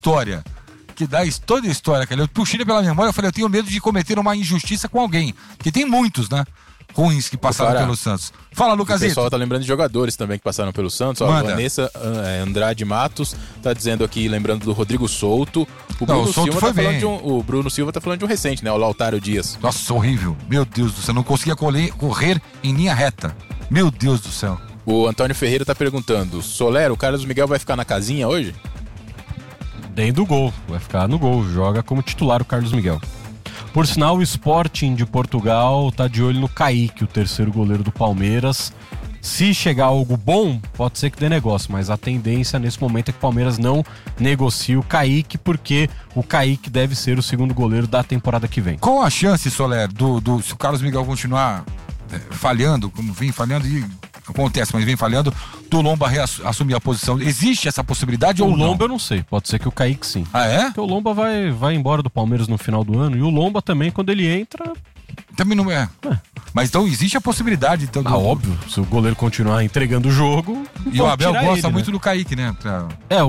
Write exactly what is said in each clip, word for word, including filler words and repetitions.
história, que dá toda a história, cara. Eu puxei pela memória, eu falei, eu tenho medo de cometer uma injustiça com alguém. Porque tem muitos, né? Ruins que passaram Cara, pelo Santos. Fala, Lucasito. O pessoal tá lembrando de jogadores também que passaram pelo Santos. Ó, a Vanessa Andrade Matos tá dizendo aqui, lembrando do Rodrigo Souto. O Bruno, não, o Silva, tá falando de um, o Bruno Silva tá falando de um recente, né? O Lautaro Dias. Nossa, horrível. Meu Deus do céu, não conseguia correr em linha reta. Meu Deus do céu. O Antônio Ferreira tá perguntando, Soler, o Carlos Miguel vai ficar na casinha hoje? Dentro do gol, vai ficar no gol. Joga como titular o Carlos Miguel. Por sinal, o Sporting de Portugal tá de olho no Kaique, o terceiro goleiro do Palmeiras. Se chegar algo bom, pode ser que dê negócio, mas a tendência nesse momento é que o Palmeiras não negocie o Kaique, porque o Kaique deve ser o segundo goleiro da temporada que vem. Qual a chance, Soler, do, do, se o Carlos Miguel continuar é, falhando, como vem falhando e acontece, mas vem falhando, do Lomba reassumir a posição? Existe essa possibilidade o ou não? O Lomba eu não sei, pode ser que o Kaique sim. Ah, é? Porque o Lomba vai, vai embora do Palmeiras no final do ano, e o Lomba também, quando ele entra... Também não é. é. Mas então existe a possibilidade. Então, ah, do... óbvio, se o goleiro continuar entregando o jogo... E o Abel gosta ele, muito né? do Kaique, né? Pra... É,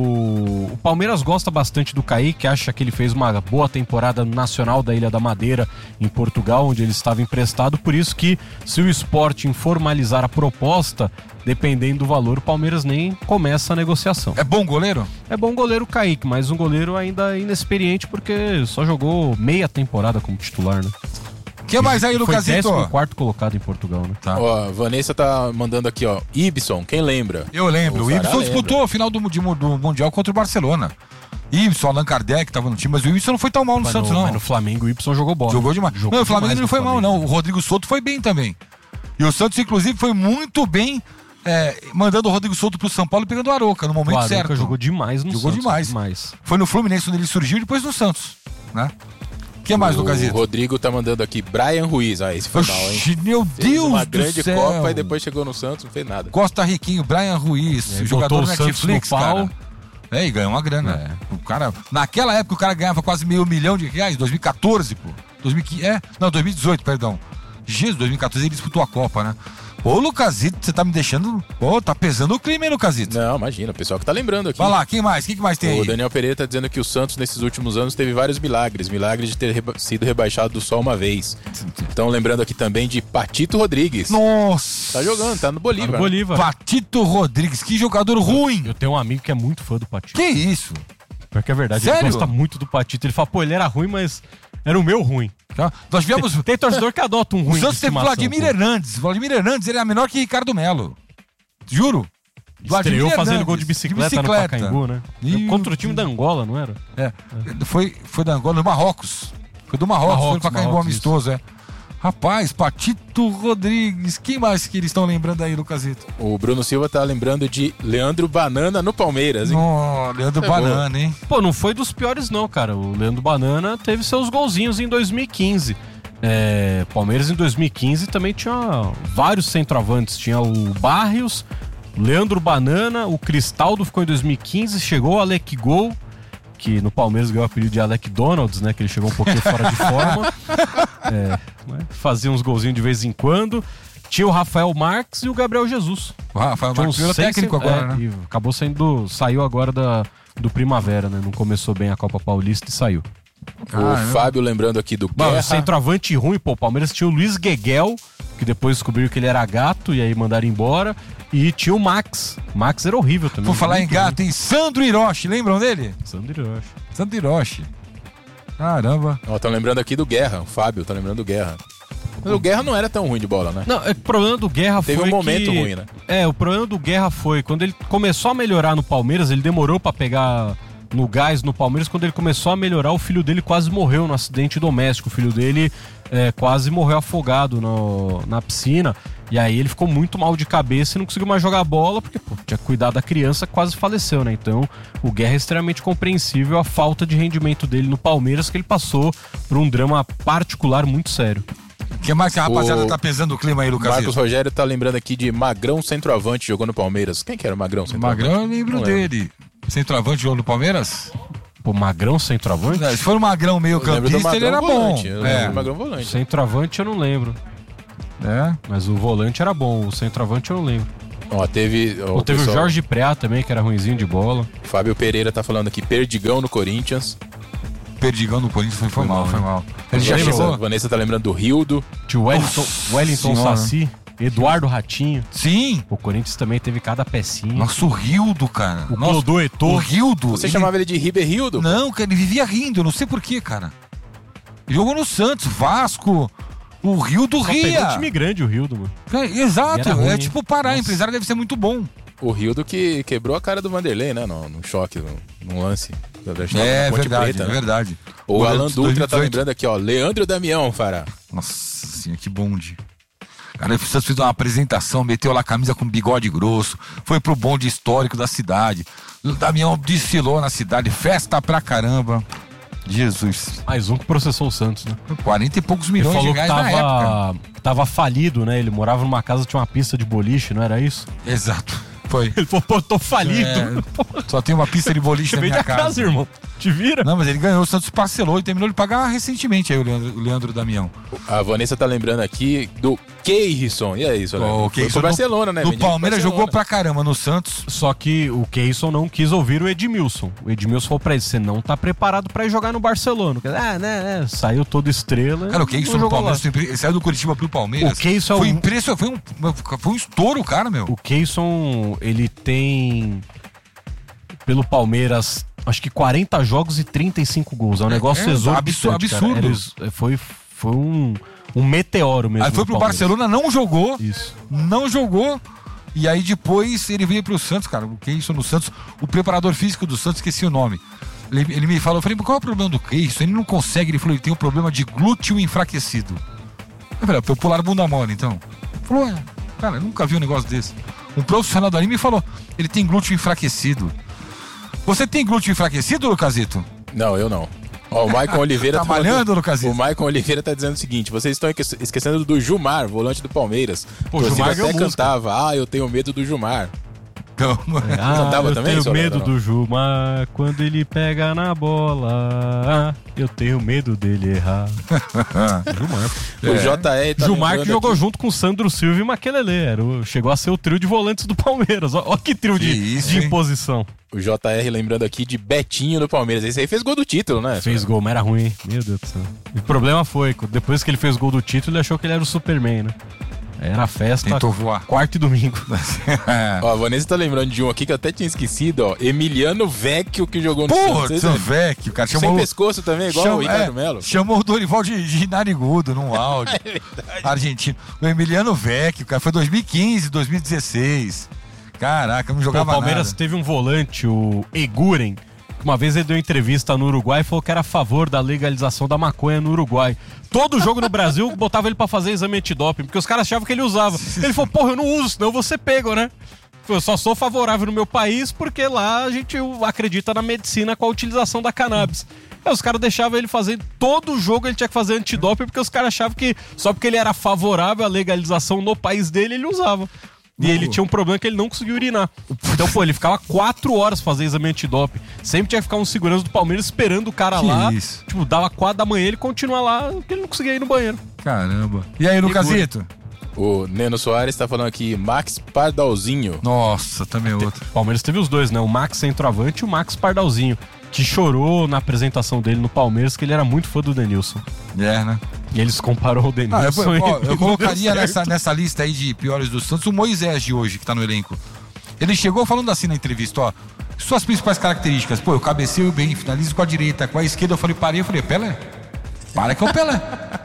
o... o Palmeiras gosta bastante do Kaique, acha que ele fez uma boa temporada no Nacional da Ilha da Madeira, em Portugal, onde ele estava emprestado, por isso que se o Sporting formalizar a proposta, dependendo do valor, o Palmeiras nem começa a negociação. É bom goleiro? É bom goleiro o Kaique, mas um goleiro ainda inexperiente, porque só jogou meia temporada como titular, né? O que mais aí, Lucasito? Foi décimo quarto colocado em Portugal, né? Tá. Ó, a Vanessa tá mandando aqui, ó. Ibson, quem lembra? Eu lembro. O, o Ibson disputou a final do, do Mundial contra o Barcelona. Ibson, Allan Kardec tava no time, mas o Ibson não foi tão mal no mas Santos, no, não. Mas no Flamengo o Ibson jogou bola. Jogou demais. Jogou não, o Flamengo demais não foi Flamengo. mal, não. O Rodrigo Souto foi bem também. E o Santos, inclusive, foi muito bem é, mandando o Rodrigo Souto pro São Paulo e pegando o Arouca no momento o Arouca certo. jogou demais no jogou Santos. Jogou demais. demais. Foi no Fluminense onde ele surgiu e depois no Santos, né? O que mais, Lucasito? O Rodrigo tá mandando aqui, Brian Ruiz. Ah, esse foi Oxi, mal, hein? Meu fez Deus uma do grande céu. Copa e depois chegou no Santos, não fez nada. Costa Riquinho, Brian Ruiz, é, jogador do Netflix, Netflix, cara. É, e ganhou uma grana. É. O cara, naquela época o cara ganhava quase meio milhão de reais, dois mil e quatorze, pô. dois mil e quinze, é, não, dois mil e dezoito, perdão. Jesus, dois mil e quatorze ele disputou a Copa, né? Ô, Lucasito, você tá me deixando... Ô, tá pesando o clima, hein, Lucasito? Não, imagina, o pessoal que tá lembrando aqui. Vai lá, quem mais? Quem que mais tem aí? O Daniel Pereira tá dizendo que o Santos, nesses últimos anos, teve vários milagres. Milagres de ter reba- sido rebaixado só uma vez. Então, lembrando aqui também de Patito Rodrigues. Nossa! Tá jogando, tá no Bolívar. Tá no Bolívar. Patito Rodrigues, que jogador ruim! Eu tenho um amigo que é muito fã do Patito. Que isso? Porque é verdade, Sério? ele gosta muito do Patito. Ele fala, pô, ele era ruim, mas era o meu ruim. Tá? Nós viemos... Tem, tem torcedor que adota um ruim. O Santos teve Vladimir Hernandes. Vladimir Hernandes, ele é menor que Ricardo Melo. Juro. Vladimir Estreou fazendo gol de bicicleta, de bicicleta no Pacaembu, né? E... Contra o time da Angola, não era? É. é. Foi, foi da Angola, no Marrocos. Foi do Marrocos, Marrocos foi no Pacaembu Marrocos, amistoso, isso. é. Rapaz, Patito Rodrigues. Quem mais que eles estão lembrando aí, Lucasito? O Bruno Silva tá lembrando de Leandro Banana no Palmeiras, hein? Oh, Leandro é Banana, bom. hein? Pô, não foi dos piores não, cara. O Leandro Banana teve seus golzinhos em dois mil e quinze. É, Palmeiras em dois mil e quinze também tinha vários centroavantes. Tinha o Barrios, Leandro Banana, o Cristaldo ficou em dois mil e quinze, chegou o Alec Gol, que no Palmeiras ganhou o apelido de Alec Donalds, né? Que ele chegou um pouquinho fora de forma. É, fazia uns golzinhos de vez em quando. Tinha o Rafael Marques e o Gabriel Jesus. O Rafael Marques virou técnico se... agora, é, né? Acabou saindo, saiu agora da, do Primavera, né? Não começou bem a Copa Paulista e saiu. O ah, Fábio lembrando aqui do Mano, Guerra. Centroavante ruim, pô, o Palmeiras tinha o Luiz Gueguel, que depois descobriu que ele era gato e aí mandaram embora. E tinha o Max. Max era horrível também. Por falar em gato, tem Sandro Hiroshi, lembram dele? Sandro Hiroshi. Sandro Hiroshi. Caramba. Ó, estão lembrando aqui do Guerra, o Fábio tá lembrando do Guerra. Mas o Guerra não era tão ruim de bola, né? Não, o problema do Guerra Teve foi um momento que... ruim, né? É, o problema do Guerra foi quando ele começou a melhorar no Palmeiras, ele demorou pra pegar no gás no Palmeiras. Quando ele começou a melhorar, o filho dele quase morreu no acidente doméstico. O filho dele é, quase morreu afogado no, na piscina. E aí ele ficou muito mal de cabeça e não conseguiu mais jogar bola, porque pô, tinha cuidado da criança, quase faleceu, né? Então o Guerra é extremamente compreensível a falta de rendimento dele no Palmeiras, que ele passou por um drama particular muito sério. O que mais que a rapaziada o... tá pesando o clima aí, Lucas? Marcos Rogério tá lembrando aqui de Magrão centroavante, jogou no Palmeiras. Quem que era o Magrão centroavante? Magrão eu lembro dele. Centroavante jogou no Palmeiras? Pô, Magrão centroavante? É, se for um Magrão meio campista, ele era volante. bom. Eu é. Magrão volante. Centroavante eu não lembro. É. Mas o volante era bom, o centroavante eu não lembro. Ó, teve... Ó, teve pessoal... o Jorge Preá também, que era ruinzinho de bola. Fábio Pereira tá falando aqui, Perdigão no Corinthians. Perdigão no Corinthians foi, foi mal, foi mal. Ele já chegou. Vanessa tá lembrando do Rildo. Tio Wellington, Wellington Saci. Eduardo Ratinho. Sim. O Corinthians também teve cada pecinha. Nossa, o Rildo, cara. O Clodô Eto'o. O Rildo. Você ele... chamava ele de Riber Rildo? Não, cara, ele vivia rindo, eu não sei porquê, cara. Ele jogou no Santos, Vasco. O Rildo Só ria. Pegou um time grande, o Rildo, mano. É, exato, ruim, é tipo parar, Nossa. empresário deve ser muito bom. O Rildo que quebrou a cara do Vanderlei, né? No, no choque, no, no lance. É verdade, Preta, é né? verdade. O, o Alan Dutra dois mil e dezoito. Tá lembrando aqui, ó. Leandro Damião, Fará. Nossa senhora, que bonde. Cara, o Santos fez uma apresentação, meteu lá a camisa com bigode grosso, foi pro bonde histórico da cidade. O Damião desfilou na cidade, festa pra caramba. Jesus. Mais um que processou o Santos, né? quarenta e poucos milhões ele falou de reais que tava, na época. Tava falido, né? Ele morava numa casa que tinha uma pista de boliche, não era isso? Exato. Foi. Ele falou, pô, tô falido. É, só tem uma pista de boliche na minha da casa. casa, irmão. Te vira. Não, mas ele ganhou, o Santos parcelou e terminou de pagar recentemente aí o Leandro, o Leandro Damião. A Vanessa tá lembrando aqui do Keirson. E aí, isso, né? O Foi pro Barcelona, né? No Palmeiras jogou pra caramba, no Santos. Só que o Keirson não quis ouvir o Edmilson. O Edmilson falou pra ele, você não tá preparado pra ir jogar no Barcelona. Ah, né, né. Saiu todo estrela. Cara, o Keirson no Palmeiras, ele saiu do Curitiba pro Palmeiras. O Keirson foi é um... impressionante, foi um, foi um estouro, cara, meu. O Keirson, ele tem... Pelo Palmeiras, acho que quarenta jogos e trinta e cinco gols. É um negócio é, exorbitante, absurdo. Era, foi, foi um, um meteoro mesmo. Aí foi pro Barcelona, não jogou. Isso. Não jogou. E aí depois ele veio pro Santos, cara. O Keirson no Santos. O preparador físico do Santos, esqueci o nome. Ele, ele me falou, eu falei, qual é o problema do Keirson? Ele não consegue, ele falou, ele tem um problema de glúteo enfraquecido. Eu falei, eu pular bunda mole, então. Ele falou, é, cara, eu nunca vi um negócio desse. Um profissional dali me falou, ele tem glúteo enfraquecido. Você tem glúteo enfraquecido, Lucasito? Não, eu não. Ó, o Maicon Oliveira tá malhando, Lucasito? O Maicon Oliveira tá dizendo o seguinte: vocês estão esquecendo do Gilmar, volante do Palmeiras. Pô, o Gilmar até cantava, ah, eu tenho medo do Gilmar. Ah, cantava eu também, tenho medo do Gilmar quando ele pega na bola. Ah, eu tenho medo dele errar. Gilmar. É. O J R tá Gilmar que jogou aqui junto com o Sandro Silva e Maquelele. Era o, chegou a ser o trio de volantes do Palmeiras. Olha que trio que de, isso, de imposição. O J R lembrando aqui de Betinho do Palmeiras. Esse aí fez gol do título, né? Fez gol, mas era ruim. Meu Deus do céu. O problema foi, depois que ele fez gol do título, ele achou que ele era o Superman, né? Era festa, tentou voar. Quarto e domingo. Ó, a Vanessa tá lembrando de um aqui que eu até tinha esquecido, ó. Emiliano Vecchio, que jogou no Santos. Pô, Vecchio, cara. Chamou... Sem pescoço também, igual chama... o Ricardo é, Melo. Chamou o Dorival de, de narigudo num áudio. É verdade. Argentino. O Emiliano Vecchio, cara, foi dois mil e quinze, dois mil e dezesseis. Caraca, não jogava nada. O Palmeiras nada. teve um volante, o Eguren. Uma vez ele deu entrevista no Uruguai e falou que era a favor da legalização da maconha no Uruguai. Todo jogo no Brasil botava ele pra fazer exame antidoping, porque os caras achavam que ele usava. Ele falou, porra, eu não uso, senão eu vou ser pego, né? Eu só sou favorável no meu país porque lá a gente acredita na medicina com a utilização da cannabis. Aí os caras deixavam ele fazer, todo jogo ele tinha que fazer antidoping, porque os caras achavam que só porque ele era favorável à legalização no país dele, ele usava. E ele tinha um problema que ele não conseguia urinar. Então, pô, ele ficava quatro horas fazer exame antidoping. Sempre tinha que ficar um segurança do Palmeiras esperando o cara que lá. Isso? Tipo, dava quatro da manhã, ele continua lá, porque ele não conseguia ir no banheiro. Caramba. E aí, Lucasito? O Neno Soares tá falando aqui, Max Pardalzinho. Nossa, também outro. O Palmeiras teve os dois, né? O Max centroavante e o Max Pardalzinho, que chorou na apresentação dele no Palmeiras, que ele era muito fã do Denilson. É, né? E eles compararam o Denilson. Ah, eu, ó, eu colocaria nessa, nessa lista aí de piores do Santos o Moisés de hoje, que tá no elenco. Ele chegou falando assim na entrevista, ó. Suas principais características. Pô, eu cabeceio bem, finalizo com a direita, com a esquerda eu falei, parei, eu falei, Pelé? Para que é o Pelé.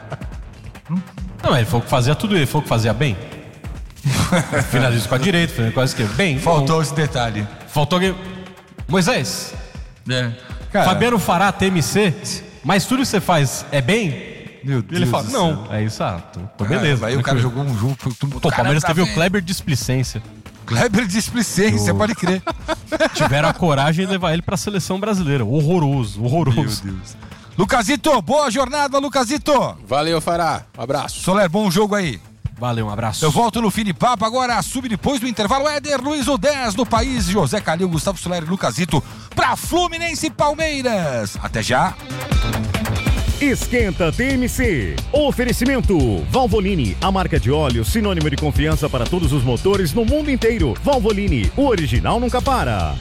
Não, ele falou que fazia tudo, ele falou que fazia bem. Finalizo com a direita, finalizo com a esquerda. Bem, faltou bom. Esse detalhe. Faltou alguém. Moisés. É. Cara, Fabiano Fará, T M C, mas tudo que você faz é bem? Meu Deus. Ele fala, não, é isso, ah, tô, beleza. Ah, aí o cara jogou um jogo. O Palmeiras teve o Kleber Displicência. Kleber Displicência, o... pode crer. Tiveram a coragem de levar ele pra seleção brasileira. Horroroso, horroroso. Meu Deus. Lucasito, boa jornada, Lucasito. Valeu, Fará. Um abraço. Soler, bom jogo aí. Valeu, um abraço. Eu volto no Fini Papo agora, sube depois do intervalo. Éder Luiz, o dez do país, José Calil, Gustavo Soler e Lucasito pra Fluminense e Palmeiras. Até já. Esquenta T M C. Oferecimento Valvoline, a marca de óleo sinônimo de confiança para todos os motores no mundo inteiro. Valvoline, o original nunca para.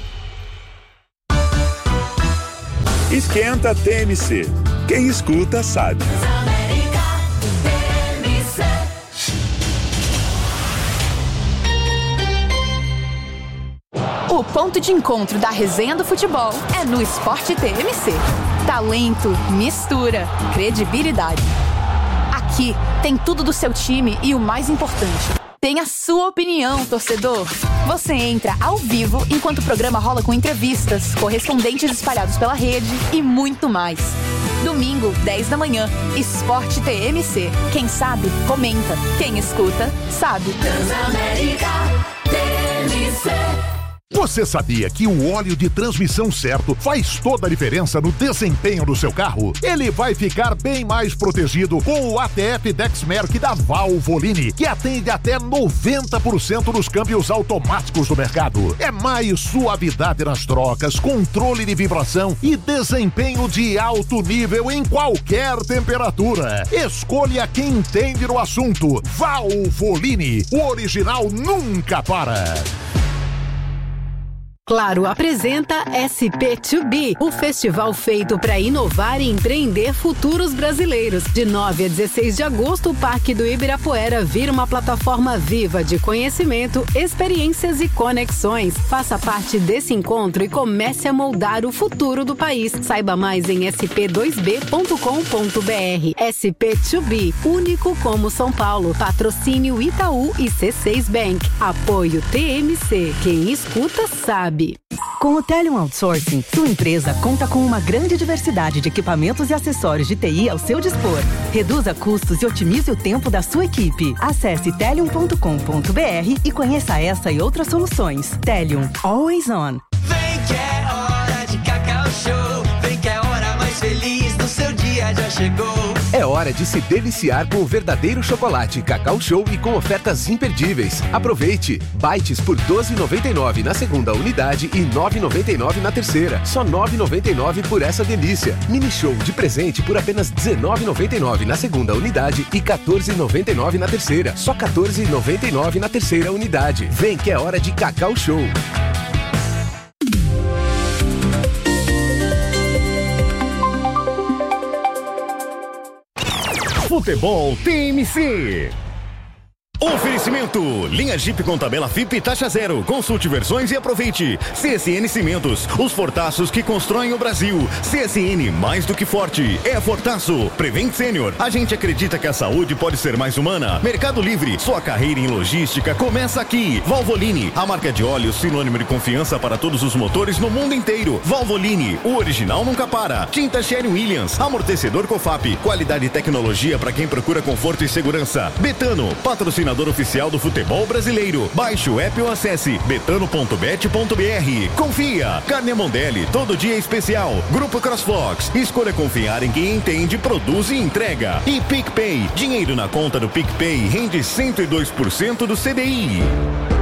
Esquenta T M C. Quem escuta sabe. O ponto de encontro da resenha do futebol é no Esporte T M C. Talento, mistura, credibilidade. Aqui tem tudo do seu time e o mais importante, tem a sua opinião, torcedor. Você entra ao vivo enquanto o programa rola com entrevistas, correspondentes espalhados pela rede e muito mais. Domingo, dez da manhã, Esporte T M C. Quem sabe, comenta. Quem escuta, sabe. Transamérica T M C. Você sabia que o óleo de transmissão certo faz toda a diferença no desempenho do seu carro? Ele vai ficar bem mais protegido com o A T F Dexmerc da Valvoline, que atende até noventa por cento dos câmbios automáticos do mercado. É mais suavidade nas trocas, controle de vibração e desempenho de alto nível em qualquer temperatura. Escolha quem entende no assunto. Valvoline, o original nunca para. Claro apresenta S P dois B, o festival feito para inovar e empreender futuros brasileiros. De nove a dezesseis de agosto, o Parque do Ibirapuera vira uma plataforma viva de conhecimento, experiências e conexões. Faça parte desse encontro e comece a moldar o futuro do país. Saiba mais em s p dois b ponto com ponto b r. S P dois B, único como São Paulo. Patrocínio Itaú e C seis Bank. Apoio T M C. Quem escuta sabe. Com o Telium Outsourcing, sua empresa conta com uma grande diversidade de equipamentos e acessórios de T I ao seu dispor. Reduza custos e otimize o tempo da sua equipe. Acesse telium ponto com ponto b r e conheça essa e outras soluções. Telium, always on. Vem que é hora de Cacau Show. Vem que é a hora mais feliz do seu dia já chegou. É hora de se deliciar com o verdadeiro chocolate Cacau Show e com ofertas imperdíveis. Aproveite! Bites por doze reais e noventa e nove centavos na segunda unidade e nove reais e noventa e nove centavos na terceira. Só nove reais e noventa e nove centavos por essa delícia. Mini Show de presente por apenas dezenove reais e noventa e nove centavos na segunda unidade e quatorze reais e noventa e nove centavos na terceira. Só quatorze reais e noventa e nove centavos na terceira unidade. Vem que é hora de Cacau Show. Futebol T M C. Oferecimento, linha Jeep com tabela F I P e taxa zero. Consulte versões e aproveite. C S N Cimentos, os fortaços que constroem o Brasil. C S N, mais do que forte, é Fortaço. Prevent Sênior, a gente acredita que a saúde pode ser mais humana. Mercado Livre, sua carreira em logística começa aqui. Valvoline, a marca de óleo sinônimo de confiança para todos os motores no mundo inteiro. Valvoline, o original nunca para. Tinta Sherwin-Williams, amortecedor Cofap, qualidade e tecnologia para quem procura conforto e segurança. Betano, patrocinador oficial do futebol brasileiro. Baixe o app ou acesse betano ponto bet ponto b r. Confia! Carne Mondelli, todo dia é especial. Grupo Crossfox, escolha confiar em quem entende, produz e entrega. E PicPay, dinheiro na conta do PicPay rende cento e dois por cento do C D I.